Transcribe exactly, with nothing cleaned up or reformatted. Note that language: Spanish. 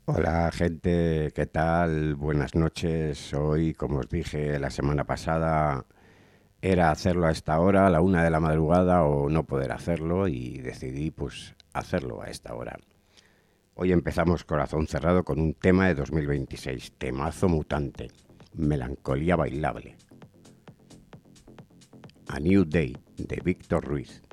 Hola gente, ¿qué tal? Buenas noches. Hoy, como os dije la semana pasada, era hacerlo a esta hora, a la una de la madrugada, o no poder hacerlo y decidí pues hacerlo a esta hora. Hoy empezamos Corazón Cerrado con un tema de dos mil veintiséis, temazo mutante, Melancolía Bailable, A New Day de Víctor Ruiz.